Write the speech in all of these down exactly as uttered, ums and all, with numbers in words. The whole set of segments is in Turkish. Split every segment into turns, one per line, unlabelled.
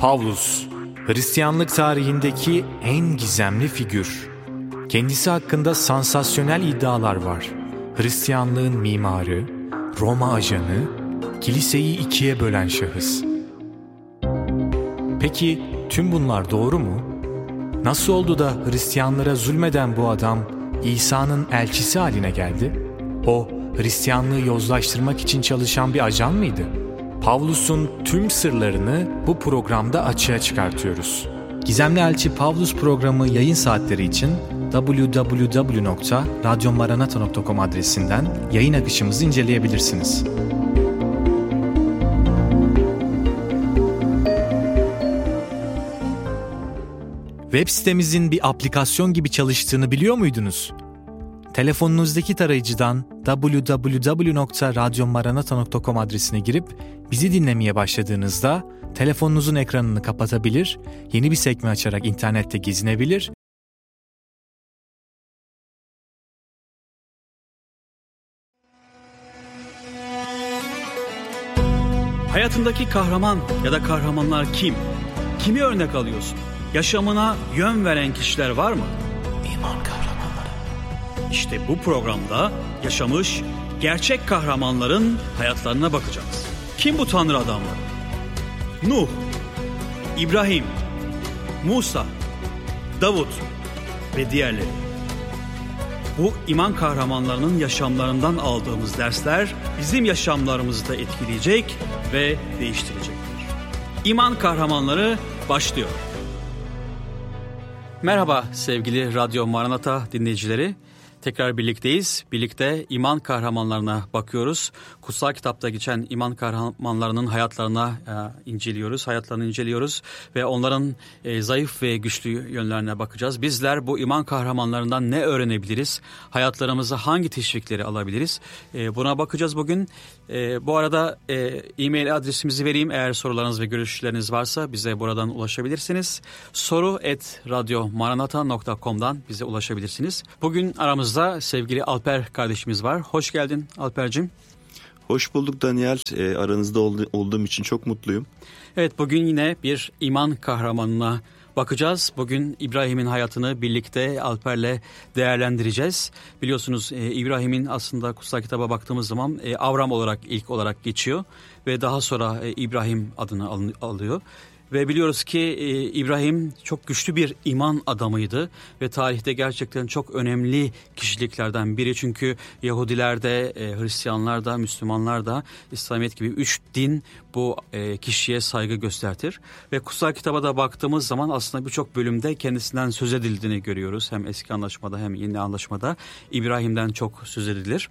Pavlus, Hristiyanlık tarihindeki en gizemli figür. Kendisi hakkında sansasyonel iddialar var. Hristiyanlığın mimarı, Roma ajanı, kiliseyi ikiye bölen şahıs. Peki tüm bunlar doğru mu? Nasıl oldu da Hristiyanlara zulmeden bu adam İsa'nın elçisi haline geldi? O, Hristiyanlığı yozlaştırmak için çalışan bir ajan mıydı? Pavlus'un tüm sırlarını bu programda açığa çıkartıyoruz. Gizemli Elçi Pavlus programı yayın saatleri için double-u double-u double-u nokta radyo maranata nokta com adresinden yayın akışımızı inceleyebilirsiniz. Web sitemizin bir aplikasyon gibi çalıştığını biliyor muydunuz? Telefonunuzdaki tarayıcıdan double-u double-u double-u nokta radyo maranata nokta com adresine girip bizi dinlemeye başladığınızda telefonunuzun ekranını kapatabilir, yeni bir sekme açarak internette gezinebilir.
Hayatındaki kahraman ya da kahramanlar kim? Kimi örnek alıyorsun? Yaşamına yön veren kişiler var mı? İman kahramanları. İşte bu programda yaşamış gerçek kahramanların hayatlarına bakacağız. Kim bu tanrı adamları? Nuh, İbrahim, Musa, Davut ve diğerleri. Bu iman kahramanlarının yaşamlarından aldığımız dersler bizim yaşamlarımızı da etkileyecek ve değiştirecektir. İman kahramanları başlıyor. Merhaba sevgili Radyo Maranata dinleyicileri. Tekrar birlikteyiz. Birlikte iman kahramanlarına bakıyoruz. Kutsal kitapta geçen iman kahramanlarının hayatlarına e, inceliyoruz. Hayatlarını inceliyoruz ve onların e, zayıf ve güçlü yönlerine bakacağız. Bizler bu iman kahramanlarından ne öğrenebiliriz? Hayatlarımıza hangi teşvikleri alabiliriz? E, buna bakacağız bugün. E, bu arada e, e-mail adresimizi vereyim. Eğer sorularınız ve görüşleriniz varsa bize buradan ulaşabilirsiniz. soru at radyo maranata nokta com'dan bize ulaşabilirsiniz. Bugün aramızda sevgili Alper kardeşimiz var. Hoş geldin Alper'cim.
Hoş bulduk Daniel. E, aranızda ol, olduğum için çok mutluyum.
Evet, bugün yine bir iman kahramanına bakacağız. Bugün İbrahim'in hayatını birlikte Alper'le değerlendireceğiz. Biliyorsunuz e, İbrahim'in aslında kutsal kitaba baktığımız zaman e, Avram olarak ilk olarak geçiyor ve daha sonra e, İbrahim adını al, alıyor. Ve biliyoruz ki e, İbrahim çok güçlü bir iman adamıydı ve tarihte gerçekten çok önemli kişiliklerden biri. Çünkü Yahudilerde, e, Hristiyanlarda, Müslümanlarda, İslamiyet gibi üç din bu e, kişiye saygı göstertir. Ve kutsal kitaba da baktığımız zaman aslında birçok bölümde kendisinden söz edildiğini görüyoruz. Hem eski anlaşmada hem yeni anlaşmada İbrahim'den çok söz edilir.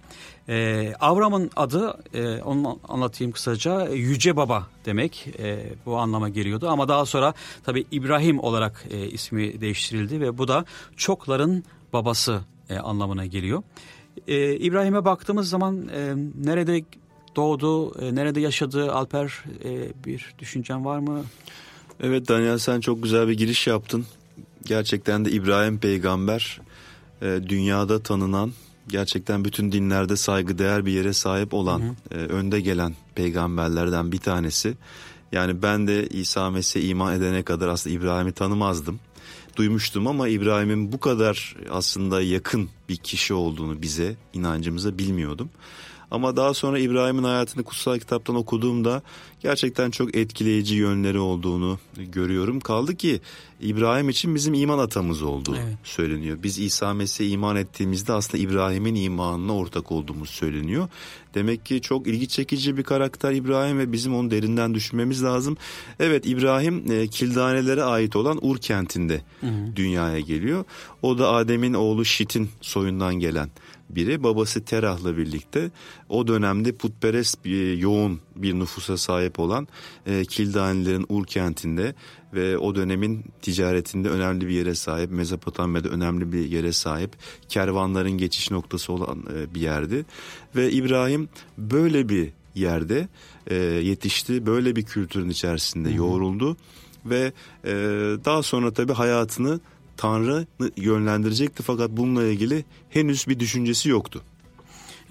E, Avram'ın adı, e, onu anlatayım kısaca, Yüce Baba demek, e, bu anlama geliyordu. Ama daha sonra tabii İbrahim olarak e, ismi değiştirildi ve bu da çokların babası e, anlamına geliyor. E, İbrahim'e baktığımız zaman e, nerede doğdu, e, nerede yaşadı Alper, e, bir düşüncen var mı?
Evet Daniel, sen çok güzel bir giriş yaptın. Gerçekten de İbrahim peygamber e, dünyada tanınan, gerçekten bütün dinlerde saygıdeğer bir yere sahip olan, hı hı. E, önde gelen peygamberlerden bir tanesi. Yani ben de İsa Mesih'e iman edene kadar aslında İbrahim'i tanımazdım. Duymuştum ama İbrahim'in bu kadar aslında yakın bir kişi olduğunu bize, inancımıza bilmiyordum. Ama daha sonra İbrahim'in hayatını kutsal kitaptan okuduğumda gerçekten çok etkileyici yönleri olduğunu görüyorum. Kaldı ki İbrahim için bizim iman atamız olduğu evet. söyleniyor. Biz İsa Mesih'e iman ettiğimizde aslında İbrahim'in imanına ortak olduğumuz söyleniyor. Demek ki çok ilgi çekici bir karakter İbrahim ve bizim onu derinden düşünmemiz lazım. Evet, İbrahim e, Kildanelere ait olan Ur kentinde hı hı. dünyaya geliyor. O da Adem'in oğlu Şit'in soyundan gelen biri. Babası Terah'la birlikte o dönemde putperest bir, yoğun bir nüfusa sahip olan e, Kildanelilerin Ur kentinde ve o dönemin ticaretinde önemli bir yere sahip, Mezopotamya'da önemli bir yere sahip, kervanların geçiş noktası olan e, bir yerdi. Ve İbrahim böyle bir yerde e, yetişti, böyle bir kültürün içerisinde hmm. yoğruldu ve e, daha sonra tabii hayatını Tanrı yönlendirecekti, fakat bununla ilgili henüz bir düşüncesi yoktu.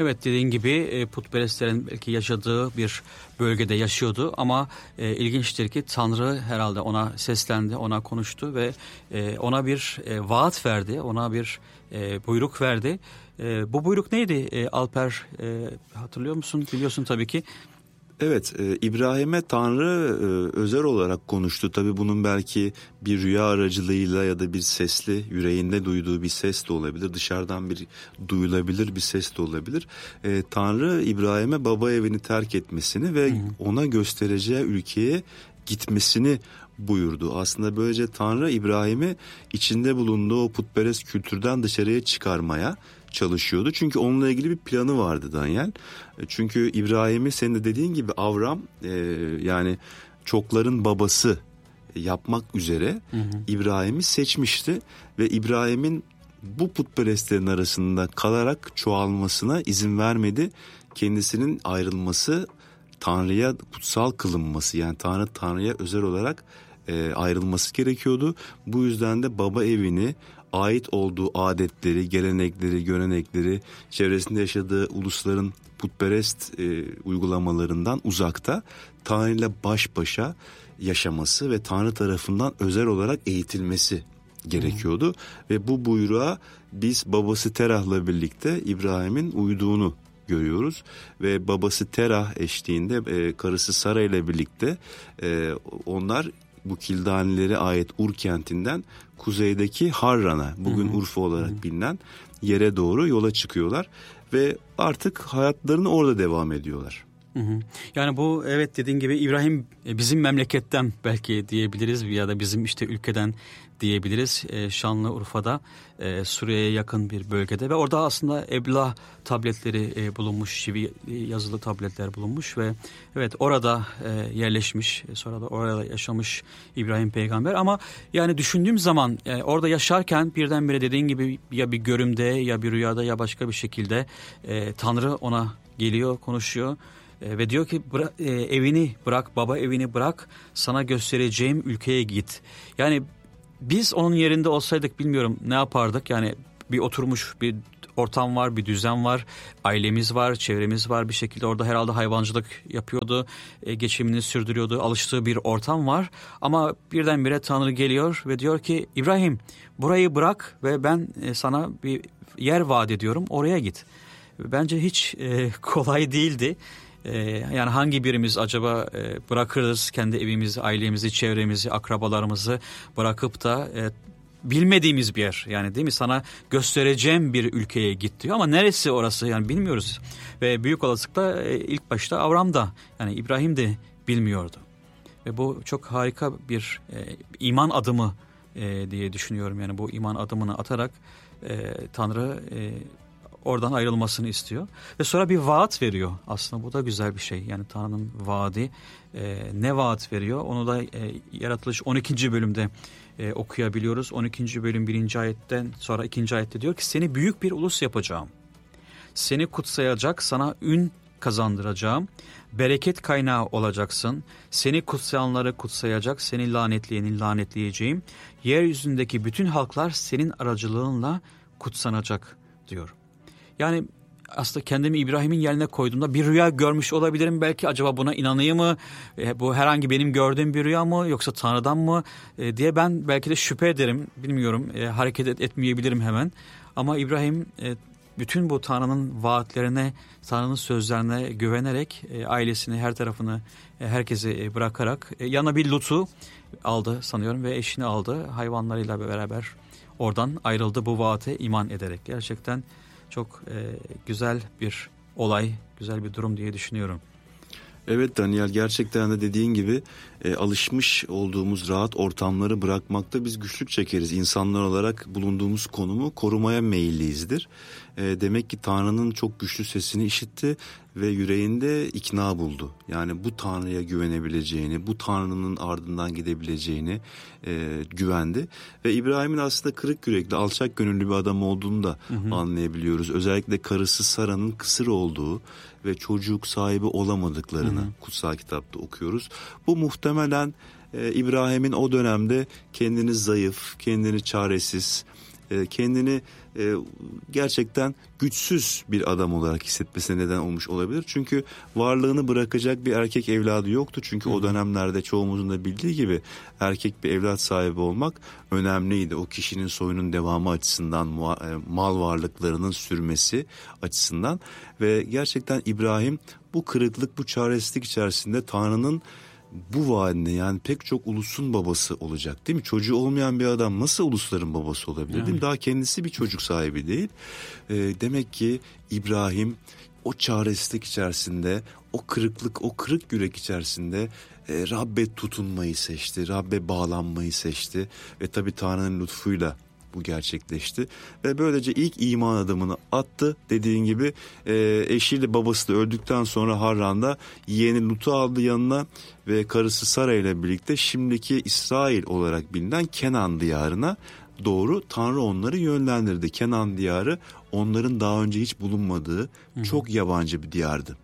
Evet, dediğin gibi putperestlerin belki yaşadığı bir bölgede yaşıyordu ama e, ilginçtir ki Tanrı herhalde ona seslendi, ona konuştu ve e, ona bir e, vaat verdi, ona bir e, buyruk verdi. E, bu buyruk neydi e, Alper, e, hatırlıyor musun? Biliyorsun tabii ki.
Evet, e, İbrahim'e Tanrı e, özel olarak konuştu. Tabii bunun belki bir rüya aracılığıyla ya da bir sesli, yüreğinde duyduğu bir ses de olabilir. Dışarıdan bir duyulabilir bir ses de olabilir. E, Tanrı İbrahim'e baba evini terk etmesini ve Hı. ona göstereceği ülkeye gitmesini buyurdu. Aslında böylece Tanrı İbrahim'i içinde bulunduğu o putperest kültürden dışarıya çıkarmaya çalışıyordu. Çünkü onunla ilgili bir planı vardı Daniel. Çünkü İbrahim'i senin de dediğin gibi Avram e, yani çokların babası yapmak üzere hı hı. İbrahim'i seçmişti ve İbrahim'in bu putperestlerin arasında kalarak çoğalmasına izin vermedi. Kendisinin ayrılması, Tanrı'ya kutsal kılınması, yani Tanrı Tanrı'ya özel olarak e, ayrılması gerekiyordu. Bu yüzden de baba evini, ait olduğu adetleri, gelenekleri, görenekleri, çevresinde yaşadığı ulusların putperest e, uygulamalarından uzakta Tanrı ile baş başa yaşaması ve Tanrı tarafından özel olarak eğitilmesi gerekiyordu. Hmm. Ve bu buyruğa biz babası Terah'la birlikte İbrahim'in uyduğunu görüyoruz ve babası Terah eşliğinde e, karısı Sara ile birlikte e, onlar bu Kildanilere ait Ur kentinden kuzeydeki Harran'a, bugün hı hı. Urfa olarak hı hı. bilinen yere doğru yola çıkıyorlar ve artık hayatlarını orada devam ediyorlar.
Hı hı. Yani bu, evet, dediğin gibi İbrahim bizim memleketten belki diyebiliriz ya da bizim işte ülkeden diyebiliriz. E, Şanlıurfa'da e, Suriye'ye yakın bir bölgede ve orada aslında Ebla tabletleri e, bulunmuş, çivi yazılı tabletler bulunmuş ve evet orada e, yerleşmiş, sonra da orada yaşamış İbrahim peygamber. Ama yani düşündüğüm zaman e, orada yaşarken birdenbire dediğin gibi ya bir görümde ya bir rüyada ya başka bir şekilde e, Tanrı ona geliyor, konuşuyor. Ve diyor ki bıra- e, evini bırak, baba evini bırak, sana göstereceğim ülkeye git. Yani biz onun yerinde olsaydık bilmiyorum ne yapardık. Yani bir oturmuş bir ortam var, bir düzen var, ailemiz var, çevremiz var, bir şekilde orada herhalde hayvancılık yapıyordu, e, geçimini sürdürüyordu, alıştığı bir ortam var. Ama birdenbire Tanrı geliyor ve diyor ki İbrahim burayı bırak ve ben e, sana bir yer vaat ediyorum, oraya git. Bence hiç e, kolay değildi. Ee, yani hangi birimiz acaba e, bırakırız kendi evimizi, ailemizi, çevremizi, akrabalarımızı bırakıp da e, bilmediğimiz bir yer, yani değil mi, sana göstereceğim bir ülkeye git diyor ama neresi orası yani bilmiyoruz ve büyük olasılıkla e, ilk başta Avram da, yani İbrahim de bilmiyordu ve bu çok harika bir e, iman adımı e, diye düşünüyorum. Yani bu iman adımını atarak e, Tanrı e, oradan ayrılmasını istiyor ve sonra bir vaat veriyor. Aslında bu da güzel bir şey. Yani Tanrı'nın vaadi, e, ne vaat veriyor onu da e, Yaratılış on ikinci bölümde e, okuyabiliyoruz. on ikinci bölüm birinci ayetten sonra ikinci ayette diyor ki seni büyük bir ulus yapacağım. Seni kutsayacak, sana ün kazandıracağım. Bereket kaynağı olacaksın. Seni kutsayanları kutsayacak, seni lanetleyeni lanetleyeceğim. Yeryüzündeki bütün halklar senin aracılığınla kutsanacak diyor. Yani aslında kendimi İbrahim'in yerine koyduğumda bir rüya görmüş olabilirim. Belki acaba buna inanayım mı? E, bu herhangi benim gördüğüm bir rüya mı yoksa Tanrı'dan mı e, diye ben belki de şüphe ederim. Bilmiyorum, e, hareket et, etmeyebilirim hemen. Ama İbrahim e, bütün bu Tanrı'nın vaatlerine, Tanrı'nın sözlerine güvenerek e, ailesini, her tarafını, e, herkesi e, bırakarak e, yanına bir Lut'u aldı sanıyorum ve eşini aldı. Hayvanlarıyla beraber oradan ayrıldı bu vaate iman ederek. Gerçekten çok e, güzel bir olay, güzel bir durum diye düşünüyorum.
Evet Daniel, gerçekten de dediğin gibi e, alışmış olduğumuz rahat ortamları bırakmakta biz güçlük çekeriz. İnsanlar olarak bulunduğumuz konumu korumaya meyilliyizdir. E, demek ki Tanrı'nın çok güçlü sesini işitti ve yüreğinde ikna buldu. Yani bu Tanrı'ya güvenebileceğini, bu Tanrı'nın ardından gidebileceğini e, güvendi. Ve İbrahim'in aslında kırık yürekli, alçak gönüllü bir adam olduğunu da hı hı. anlayabiliyoruz. Özellikle karısı Sara'nın kısır olduğu ve çocuk sahibi olamadıklarını hı hı. kutsal kitapta okuyoruz. Bu muhtemelen e, İbrahim'in o dönemde kendini zayıf, kendini çaresiz, e, kendini e, gerçekten güçsüz bir adam olarak hissetmesine neden olmuş olabilir. Çünkü varlığını bırakacak bir erkek evladı yoktu. Çünkü o dönemlerde çoğumuzun da bildiği gibi erkek bir evlat sahibi olmak önemliydi. O kişinin soyunun devamı açısından, mal varlıklarının sürmesi açısından ve gerçekten İbrahim bu kırıklık, bu çaresizlik içerisinde Tanrı'nın bu vaadine, yani pek çok ulusun babası olacak değil mi? Çocuğu olmayan bir adam nasıl ulusların babası olabilir yani. Değil mi? Daha kendisi bir çocuk sahibi değil. E, demek ki İbrahim o çaresizlik içerisinde, o kırıklık, o kırık yürek içerisinde e, Rabbe tutunmayı seçti, Rabbe bağlanmayı seçti ve tabii Tanrı'nın lütfuyla bu gerçekleşti ve böylece ilk iman adımını attı. Dediğin gibi e, eşiyle babası da öldükten sonra Harran'da yeğeni Lut'u aldı yanına ve karısı Sara ile birlikte şimdiki İsrail olarak bilinen Kenan diyarına doğru Tanrı onları yönlendirdi. Kenan diyarı onların daha önce hiç bulunmadığı Hı-hı. çok yabancı bir diyardı.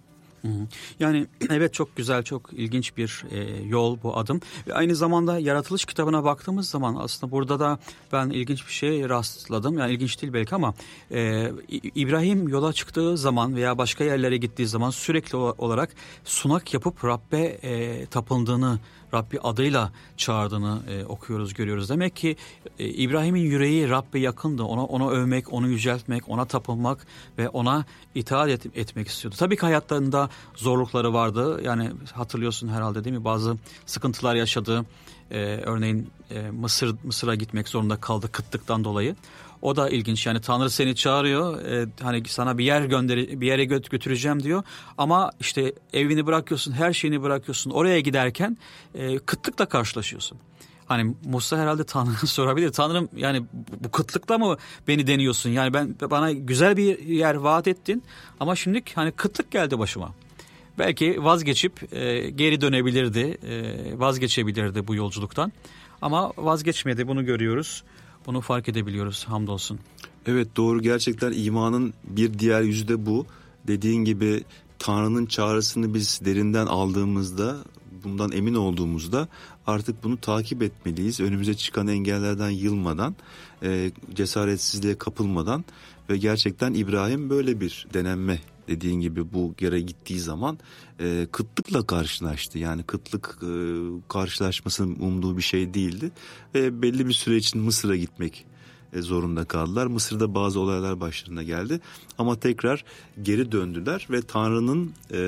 Yani evet, çok güzel, çok ilginç bir e, yol bu adım. Ve aynı zamanda yaratılış kitabına baktığımız zaman aslında burada da ben ilginç bir şey rastladım. Yani ilginç değil belki ama e, İbrahim yola çıktığı zaman veya başka yerlere gittiği zaman sürekli olarak sunak yapıp Rabbe e, tapındığını, Rabbi adıyla çağırdığını e, okuyoruz, görüyoruz. Demek ki e, İbrahim'in yüreği Rabbe yakındı. Ona, onu övmek, onu yüceltmek, ona tapınmak ve ona itaat et, etmek istiyordu. Tabii ki hayatlarında zorlukları vardı. Yani hatırlıyorsun herhalde değil mi? Bazı sıkıntılar yaşadı. E, örneğin e, Mısır Mısır'a gitmek zorunda kaldı kıtlıktan dolayı. O da ilginç. Yani Tanrı seni çağırıyor. E, hani sana bir yer gönder, bir yere gö- götüreceğim diyor. Ama işte evini bırakıyorsun, her şeyini bırakıyorsun. Oraya giderken e, kıtlıkla karşılaşıyorsun. Hani Musa herhalde Tanrı'ya sorabilir. Tanrım, yani bu kıtlıkla mı beni deniyorsun? Yani ben bana güzel bir yer vaat ettin ama şimdi hani kıtlık geldi başıma. Belki vazgeçip e, geri dönebilirdi, e, vazgeçebilirdi bu yolculuktan. Ama vazgeçmedi, bunu görüyoruz. Bunu fark edebiliyoruz, hamdolsun.
Evet, doğru, gerçekten imanın bir diğer yüzü de bu. Dediğin gibi Tanrı'nın çağrısını biz derinden aldığımızda, bundan emin olduğumuzda artık bunu takip etmeliyiz. Önümüze çıkan engellerden yılmadan, e, cesaretsizliğe kapılmadan ve gerçekten İbrahim böyle bir denenme, dediğin gibi bu yere gittiği zaman e, kıtlıkla karşılaştı. Yani kıtlık e, karşılaşmasının umduğu bir şey değildi. Ve belli bir süre için Mısır'a gitmek e, zorunda kaldılar. Mısır'da bazı olaylar başlarına geldi. Ama tekrar geri döndüler ve Tanrı'nın e,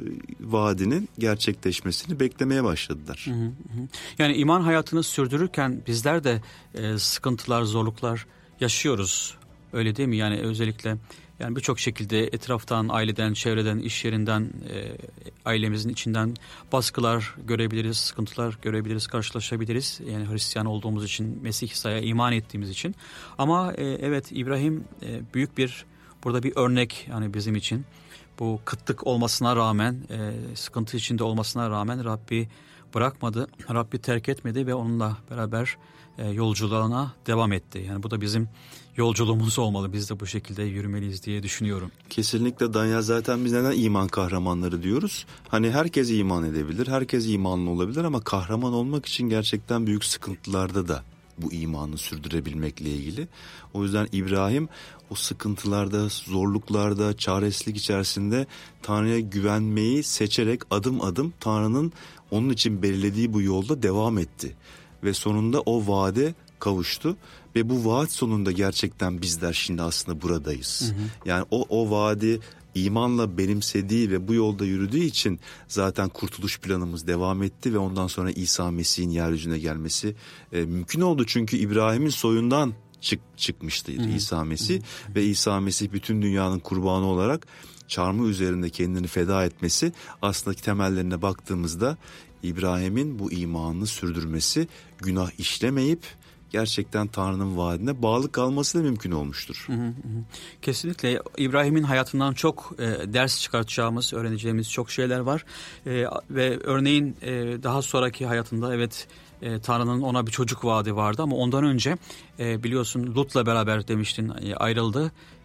vaadinin gerçekleşmesini beklemeye başladılar.
Hı hı. Yani iman hayatını sürdürürken bizler de e, sıkıntılar, zorluklar yaşıyoruz. Öyle değil mi? Yani özellikle yani birçok şekilde etraftan, aileden, çevreden, iş yerinden, e, ailemizin içinden baskılar görebiliriz, sıkıntılar görebiliriz, karşılaşabiliriz. Yani Hristiyan olduğumuz için, Mesih İsa'ya iman ettiğimiz için. Ama e, evet, İbrahim e, büyük bir, burada bir örnek yani bizim için. Bu kıtlık olmasına rağmen, e, sıkıntı içinde olmasına rağmen Rabbi bırakmadı, Rabbi terk etmedi ve onunla beraber e, yolculuğuna devam etti. Yani bu da bizim yolculuğumuz olmalı. Biz de bu şekilde yürümeliyiz diye düşünüyorum.
Kesinlikle Danya, zaten biz neden iman kahramanları diyoruz? Hani herkes iman edebilir, herkes imanlı olabilir ama kahraman olmak için gerçekten büyük sıkıntılarda da bu imanı sürdürebilmekle ilgili. O yüzden İbrahim o sıkıntılarda, zorluklarda, çaresizlik içerisinde Tanrı'ya güvenmeyi seçerek adım adım Tanrı'nın onun için belirlediği bu yolda devam etti. Ve sonunda o vaade kavuştu ve bu vaat sonunda gerçekten bizler şimdi aslında buradayız. Hı hı. Yani o o vaadi imanla benimsediği ve bu yolda yürüdüğü için zaten kurtuluş planımız devam etti ve ondan sonra İsa Mesih'in yeryüzüne gelmesi e, mümkün oldu. Çünkü İbrahim'in soyundan çık, çıkmıştı hı hı. İsa Mesih hı hı. ve İsa Mesih bütün dünyanın kurbanı olarak çarmıh üzerinde kendini feda etmesi, aslında temellerine baktığımızda İbrahim'in bu imanını sürdürmesi, günah işlemeyip gerçekten Tanrı'nın vaadine bağlı kalması da mümkün olmuştur. Hı hı hı.
Kesinlikle İbrahim'in hayatından çok e, ders çıkartacağımız, öğreneceğimiz çok şeyler var. E, ve örneğin e, daha sonraki hayatında evet e, Tanrı'nın ona bir çocuk vaadi vardı ama ondan önce e, biliyorsun Lut'la beraber demiştin e, ayrıldı.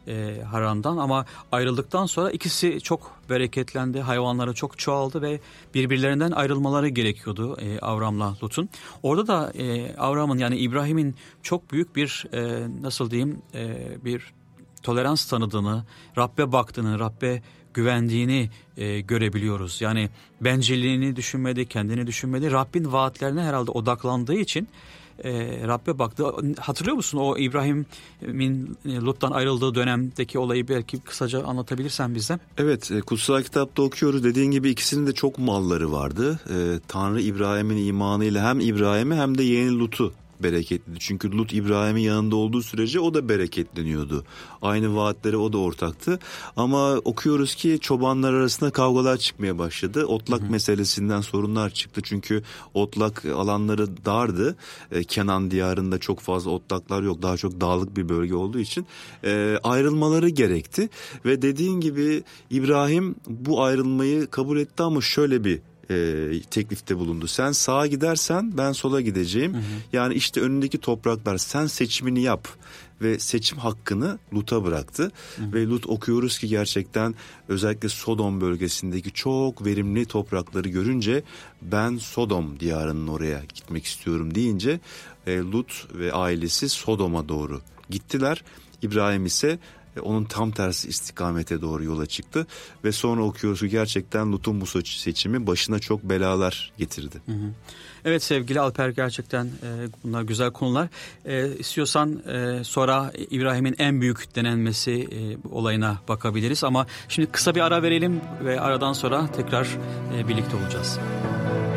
e, Haran'dan ama ayrıldıktan sonra ikisi çok bereketlendi, hayvanları çok çoğaldı ve birbirlerinden ayrılmaları gerekiyordu e, Avram'la Lut'un. Orada da e, Avram'ın yani İbrahim'in çok büyük bir e, nasıl diyeyim e, bir tolerans tanıdığını, Rabbe baktığını, Rabbe güvendiğini e, görebiliyoruz. Yani bencilliğini düşünmedi, kendini düşünmedi. Rabbin vaatlerine herhalde odaklandığı için e, Rabbe baktı. Hatırlıyor musun o İbrahim'in Lut'tan ayrıldığı dönemdeki olayı belki kısaca anlatabilirsen bize?
Evet, e, kutsal kitapta okuyoruz. Dediğin gibi ikisinin de çok malları vardı. E, Tanrı İbrahim'in imanıyla hem İbrahim'i hem de yeğeni Lut'u bereketledi. Çünkü Lut İbrahim'in yanında olduğu sürece o da bereketleniyordu. Aynı vaatlere o da ortaktı. Ama okuyoruz ki çobanlar arasında kavgalar çıkmaya başladı. Otlak hı hı. meselesinden sorunlar çıktı. Çünkü otlak alanları dardı. Ee, Kenan diyarında çok fazla otlaklar yok. Daha çok dağlık bir bölge olduğu için e, ayrılmaları gerekti. Ve dediğin gibi İbrahim bu ayrılmayı kabul etti ama şöyle bir E, teklifte bulundu. Sen sağa gidersen ben sola gideceğim. Hı hı. Yani işte önündeki topraklar, sen seçimini yap ve seçim hakkını Lut'a bıraktı. Hı hı. Ve Lut okuyoruz ki gerçekten özellikle Sodom bölgesindeki çok verimli toprakları görünce ben Sodom diyarının oraya gitmek istiyorum deyince e, Lut ve ailesi Sodom'a doğru gittiler. İbrahim ise onun tam tersi istikamete doğru yola çıktı ve sonra okuyoruz ki gerçekten Lut'un bu seçimi başına çok belalar getirdi. Hı hı.
Evet sevgili Alper, gerçekten e, bunlar güzel konular. E, istiyorsan e, sonra İbrahim'in en büyük denenmesi e, olayına bakabiliriz ama şimdi kısa bir ara verelim ve aradan sonra tekrar e, birlikte olacağız.